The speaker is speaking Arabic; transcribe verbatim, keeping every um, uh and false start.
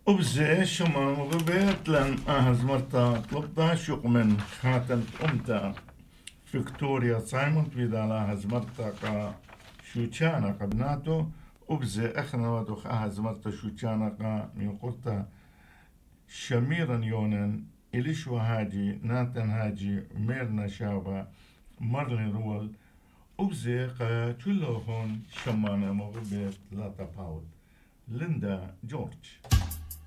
وبزي شما مغبيت لن أهز مرتا طلبتا شوق من خاتم أمتا فيكتوريا سايمون بيدالا هزمرتا قا شوچانا قبناتو وبزي أخنا ودوخ أهزمرتا شوچانا قا ميقرتا شميرا يونن إليشو هاجي ناتن هاجي ميرنا شابا مرلين رول وبزي قا تلو هون شمانا مغبيت لا تباود ليندا جورج